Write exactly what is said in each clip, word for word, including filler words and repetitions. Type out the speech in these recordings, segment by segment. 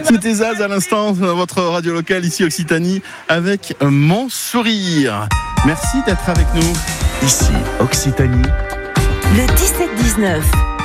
C'était Zaz à l'instant, votre radio locale ici Occitanie, avec Mon Sourire. Merci d'être avec nous. Ici Occitanie. Le dix-sept dix-neuf.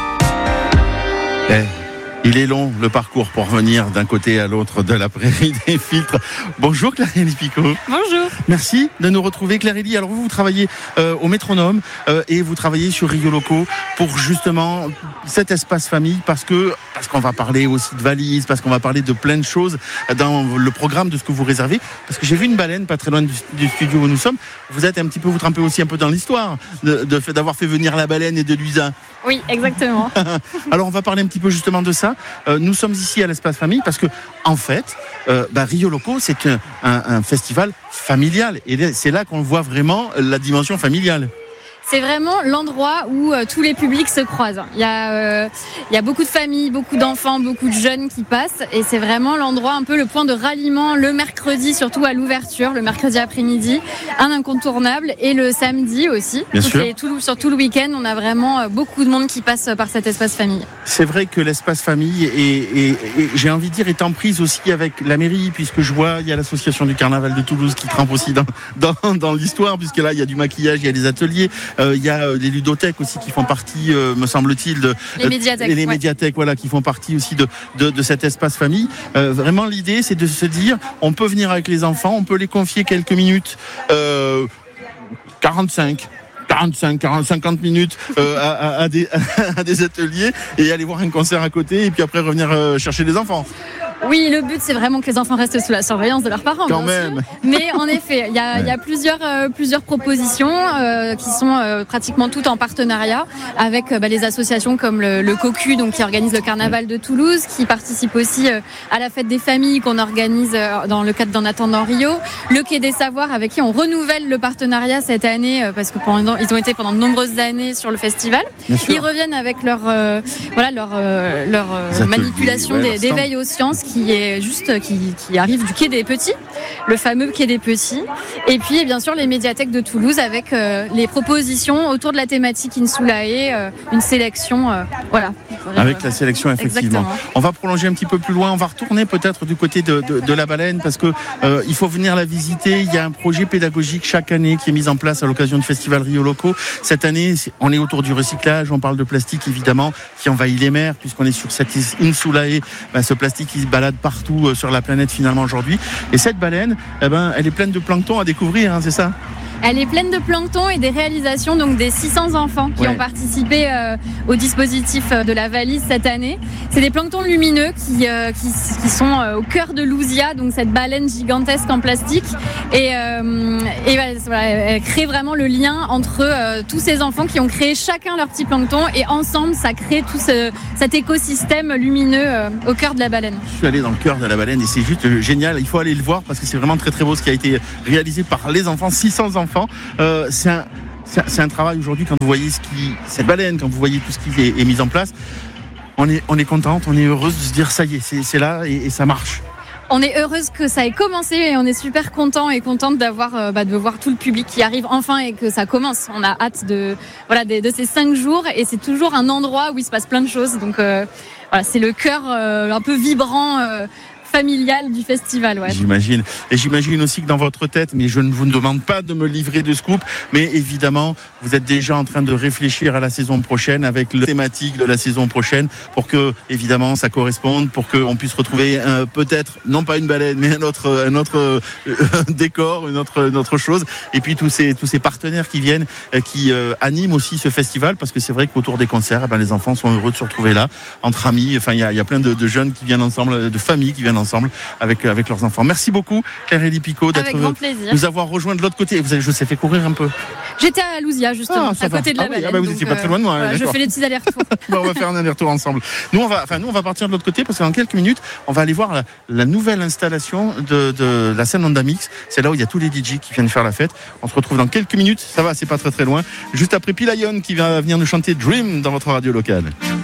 Eh, il est long le parcours pour venir d'un côté à l'autre de la prairie des filtres. Bonjour Clarélie Picot. Bonjour. Merci de nous retrouver Clarélie. Alors vous, vous travaillez euh, au Métronome euh, et vous travaillez sur Rio Loco pour justement cet espace famille parce que parce qu'on va parler aussi de valises, parce qu'on va parler de plein de choses dans le programme de ce que vous réservez. Parce que j'ai vu une baleine pas très loin du, du studio où nous sommes. Vous êtes un petit peu, vous trempez aussi un peu dans l'histoire de, de, d'avoir fait venir la baleine et de Luisa. Oui, exactement. Alors on va parler un petit peu justement de ça. Euh, nous sommes ici à l'espace famille parce que en fait, euh, bah, Rio Loco c'est un, un, un festival familial et c'est là qu'on voit vraiment la dimension familiale. C'est vraiment l'endroit où euh, tous les publics se croisent. Il y a, euh, il y a beaucoup de familles, beaucoup d'enfants, beaucoup de jeunes qui passent et c'est vraiment l'endroit, un peu le point de ralliement le mercredi, surtout à l'ouverture, le mercredi après-midi, un incontournable et le samedi aussi. Bien sûr. Et tout, sur tout le week-end, on a vraiment euh, beaucoup de monde qui passe par cet espace famille. C'est vrai que l'espace famille est, est, est, j'ai envie de dire, est en prise aussi avec la mairie, puisque je vois, il y a l'association du Carnaval de Toulouse qui trempe aussi dans, dans, dans l'histoire, puisque là, il y a du maquillage, il y a des ateliers. Euh, il y a euh, les ludothèques aussi qui font partie, euh, me semble-t-il, de les médiathèques, euh, les ouais. médiathèques, voilà, qui font partie aussi de, de, de cet espace famille. Euh, vraiment, l'idée, c'est de se dire, on peut venir avec les enfants, on peut les confier quelques minutes, euh, quarante-cinq. quarante-cinq, quarante, cinquante minutes euh, à, à, à, des, à des ateliers et aller voir un concert à côté et puis après revenir euh, chercher les enfants. Oui, le but c'est vraiment que les enfants restent sous la surveillance de leurs parents. Quand bien même. sûr. Mais en effet, il y a, ouais. y a plusieurs, euh, plusieurs propositions euh, qui sont euh, pratiquement toutes en partenariat avec euh, bah, les associations comme le, le COCU, donc qui organise le Carnaval de Toulouse, qui participe aussi euh, à la fête des familles qu'on organise euh, dans le cadre d'En attendant Rio, le Quai des Savoirs avec qui on renouvelle le partenariat cette année euh, parce que pendant, ils ont été pendant de nombreuses années sur le festival. Ils reviennent avec leur, euh, voilà, leur, euh, leur euh, manipulation ouais, des, d'éveil aux sciences qui est juste qui, qui arrive du Quai des Petits, le fameux Quai des Petits, et puis bien sûr les médiathèques de Toulouse avec euh, les propositions autour de la thématique Insulae, euh, une sélection, euh, voilà. Avec la sélection effectivement. Exactement. On va prolonger un petit peu plus loin, on va retourner peut-être du côté de, de, de la baleine parce que euh, il faut venir la visiter. Il y a un projet pédagogique chaque année qui est mis en place à l'occasion du festival Rio Loco. Cette année, on est autour du recyclage, on parle de plastique évidemment qui envahit les mers puisqu'on est sur cette Insulae, ben, ce plastique qui se balade partout sur la planète finalement aujourd'hui. Et cette baleine, eh ben, elle est pleine de plancton à découvrir, hein, c'est ça ? Elle est pleine de plancton et des réalisations donc des six cents enfants qui ouais. ont participé euh, au dispositif de la valise cette année. C'est des planctons lumineux qui, euh, qui, qui sont euh, au cœur de l'Ousia, donc cette baleine gigantesque en plastique. Et, euh, et voilà, elle crée vraiment le lien entre euh, tous ces enfants qui ont créé chacun leur petit plancton et ensemble ça crée tout ce, cet écosystème lumineux euh, au cœur de la baleine. Je suis allé dans le cœur de la baleine et c'est juste génial. Il faut aller le voir parce que c'est vraiment très très beau ce qui a été réalisé par les enfants, six cents enfants. Euh, c'est, un, c'est, un, c'est un travail aujourd'hui quand vous voyez ce qui, cette baleine, quand vous voyez tout ce qui est, est mis en place, on est, on est contente, on est heureuse de se dire ça y est, c'est, c'est là et, et ça marche. On est heureuse que ça ait commencé et on est super content et contente d'avoir euh, bah, de voir tout le public qui arrive enfin et que ça commence. On a hâte de voilà de, de ces cinq jours et c'est toujours un endroit où il se passe plein de choses. Donc euh, voilà, c'est le cœur euh, un peu vibrant. Euh, familiale du festival. Ouais. J'imagine. Et j'imagine aussi que dans votre tête, mais je ne vous demande pas de me livrer de scoop, mais évidemment, vous êtes déjà en train de réfléchir à la saison prochaine avec la thématique de la saison prochaine pour que, évidemment, ça corresponde, pour qu'on puisse retrouver euh, peut-être, non pas une baleine, mais un autre, un autre euh, décor, une autre, une autre chose. Et puis tous ces, tous ces partenaires qui viennent, euh, qui euh, animent aussi ce festival, parce que c'est vrai qu'autour des concerts, eh ben, les enfants sont heureux de se retrouver là, entre amis. Enfin, il y a, y a plein de, de jeunes qui viennent ensemble, de familles qui viennent ensemble. ensemble avec, avec leurs enfants. Merci beaucoup Clarélie Picot d'être nous avoir rejoint de l'autre côté. Vous avez, je sais, fait courir un peu. J'étais à Louzia justement, ah, à côté va. de la ah, baleine. Oui, ah bah vous n'étiez pas très loin de moi. Voilà, hein, je fais les petits allers-retours. Bon, on va faire un aller-retour ensemble. Nous on va, enfin nous on va partir de l'autre côté parce que dans quelques minutes on va aller voir la, la nouvelle installation de, de la scène Ondamix. C'est là où il y a tous les D J qui viennent faire la fête. On se retrouve dans quelques minutes. Ça va, c'est pas très très loin. Juste après Pilayon qui va venir nous chanter Dream dans votre radio locale.